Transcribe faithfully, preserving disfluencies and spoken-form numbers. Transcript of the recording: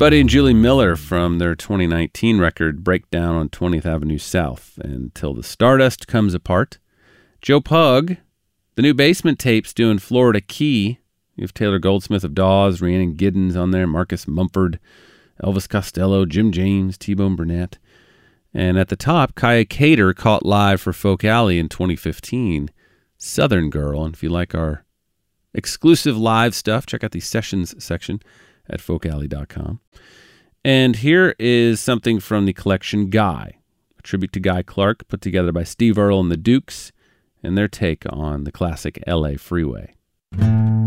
Buddy and Julie Miller from their twenty nineteen record Breakdown on twentieth Avenue South, and Till the Stardust Comes Apart. Joe Pug, the new Basement Tapes doing Florida Key. You have Taylor Goldsmith of Dawes, Rhiannon Giddens on there, Marcus Mumford, Elvis Costello, Jim James, T-Bone Burnett. And at the top, Kaya Cater caught live for Folk Alley in twenty fifteen. Southern Girl. And if you like our exclusive live stuff, check out the sessions section at folk alley dot com. And here is something from the collection Guy, a tribute to Guy Clark, put together by Steve Earle and the Dukes, and their take on the classic L A Freeway.